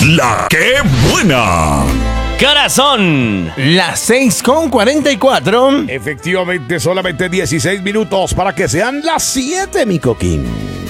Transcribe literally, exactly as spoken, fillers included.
La que buena. Corazón. Las seis con cuarenta y cuatro. Efectivamente, solamente dieciséis minutos para que sean las siete, mi coquín.